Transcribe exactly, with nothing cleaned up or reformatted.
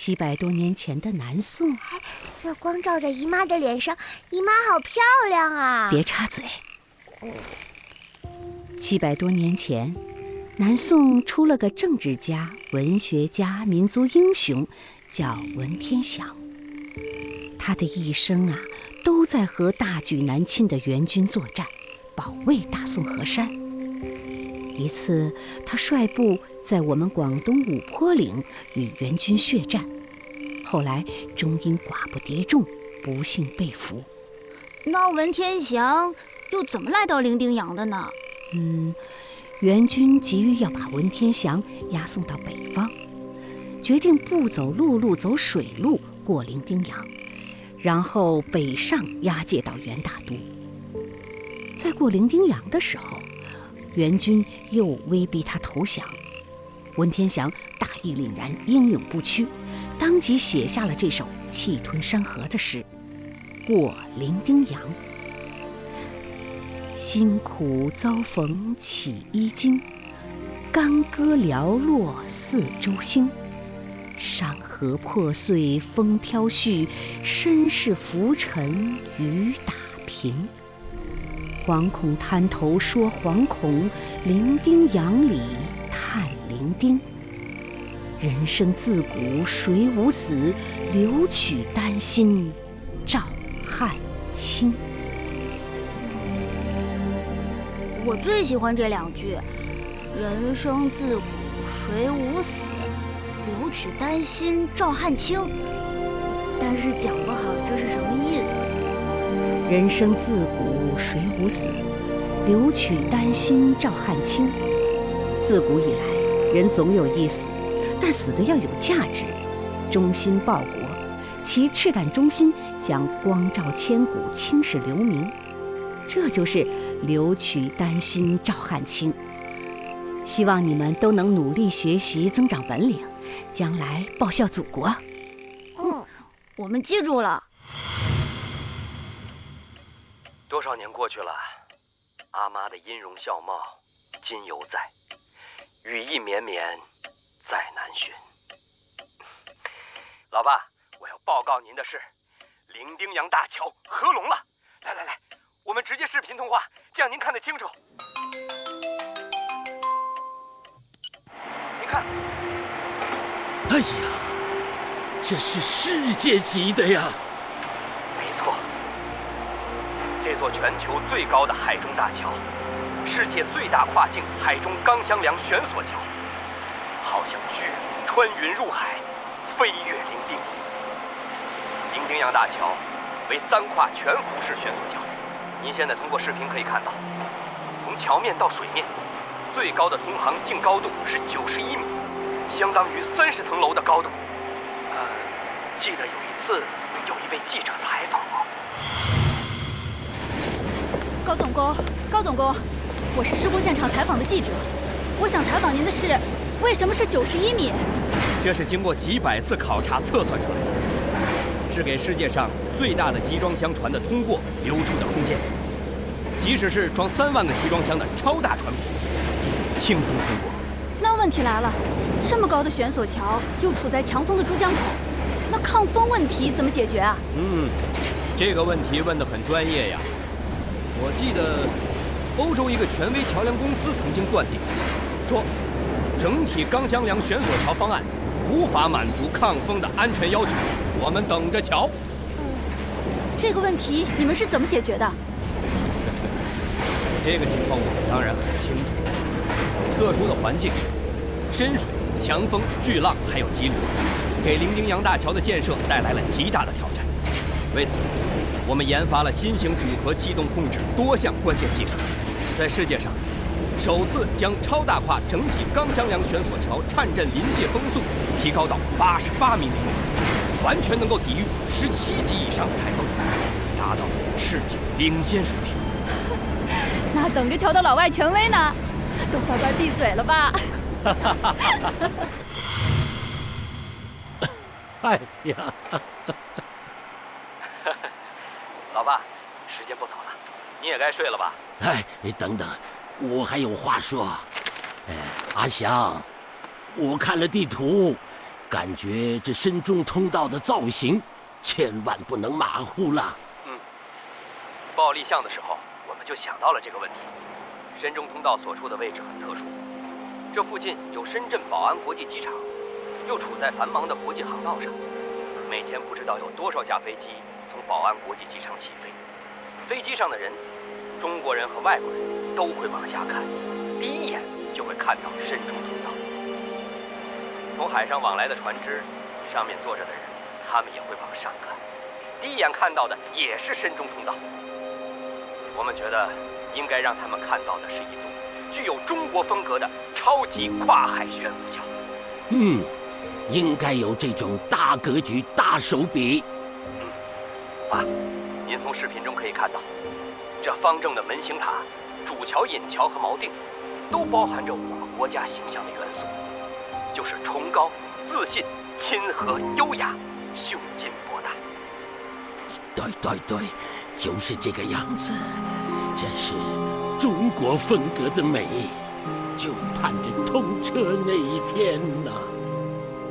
七百多年前的南宋。 月光照在姨妈的脸上，姨妈好漂亮啊！ 别插嘴。七百多年前，南宋出了个政治家、文学家、民族英雄，叫文天祥。他的一生啊，都在和大举南侵的元军作战，保卫大宋河山。一次，他率部在我们广东五坡岭与元军血战，后来终因寡不敌众，不幸被俘。 那文天祥又怎么来到伶仃洋的呢？ 嗯，元军急于要把文天祥押送到北方，决定不走陆路，走水路过伶仃洋，然后北上押解到元大都。在过伶仃洋的时候，元军又威逼他投降，文天祥大义凛然，英勇不屈，当即写下了这首气吞山河的诗《过伶仃洋》。辛苦遭逢起衣襟，干戈寥落四周星。山河破碎风飘絮，身世浮沉雨打萍。惶恐滩头说惶恐，伶仃洋里叹伶仃。人生自古谁无死，留取丹心照汗青。 我最喜欢这两句：人生自古谁无死，留取丹心照汗青。但是讲不好这是什么意思。 人生自古谁无死，留取丹心照汗青。自古以来，人总有一死，但死的要有价值，忠心报国，其赤胆忠心将光照千古，青史留名。这就是留取丹心照汗青。希望你们都能努力学习，增长本领，将来报效祖国。 嗯，我们记住了。 多少年过去了，阿妈的音容笑貌今犹在，羽翼绵绵在南巡。老爸，我要报告您的是，伶仃洋大桥合龙了！来来来，我们直接视频通话，这样您看得清楚。您看， 哎呀，这是世界级的呀！ 没错，这座全球最高的海中大桥，世界最大跨境海中钢箱梁悬索桥，好像巨龙穿云入海，飞越伶仃。伶仃洋大桥为三跨全幅式悬索桥。您现在通过视频可以看到，从桥面到水面，最高的通航净高度是九十一米，相当于三十层楼的高度。呃，记得有一次，有一位记者采访我。 高总工，高总工，我是事故现场采访的记者，我想采访您的是，为什么是九十一米？ 这是经过几百次考察测算出来的，是给世界上最大的集装箱船的通过留出的空间。即使是装三万个集装箱的超大船舶，轻松通过。 那问题来了，这么高的悬索桥又处在强风的珠江口，那抗风问题怎么解决啊？ 嗯，这个问题问得很专业呀。我记得欧洲一个权威桥梁公司曾经断定，说整体钢箱梁悬索桥方案无法满足抗风的安全要求，我们等着瞧。 呃，这个问题你们是怎么解决的？ 这个情况我们当然很清楚，特殊的环境，深水、强风、巨浪还有急流，给伶仃洋大桥的建设带来了极大的挑战。为此，我们研发了新型组合气动控制多项关键技术，在世界上首次将超大跨整体钢箱梁悬索桥颤震临界风速提高到八十八米每秒，完全能够抵御十七级以上的台风，达到世界领先水平。 那等着瞧到老外权威呢，都乖乖闭嘴了吧。 哎呀， 老爸，时间不早了，你也该睡了吧？ 哎，等等，我还有话说。哎，阿祥，我看了地图， 感觉这深中通道的造型千万不能马虎了。 嗯，报立项的时候，我们就想到了这个问题。深中通道所处的位置很特殊，这附近有深圳宝安国际机场，又处在繁忙的国际航道上，每天不知道有多少架飞机从宝安国际机场起飞。飞机上的人，中国人和外国人都会往下看，第一眼就会看到深中通道。从海上往来的船只，上面坐着的人，他们也会往上看，第一眼看到的也是深中通道。我们觉得应该让他们看到的是一座具有中国风格的超级跨海悬浮桥。 嗯，应该有这种大格局、大手笔。 嗯，爸，您从视频中可以看到，这方正的门形塔、主桥、引桥和锚定，都包含着我们国家形象的元素，就是崇高、自信、亲和、优雅、胸襟博大。 对对对，就是这个样子。这是中国风格的美，就盼着通车那一天呐。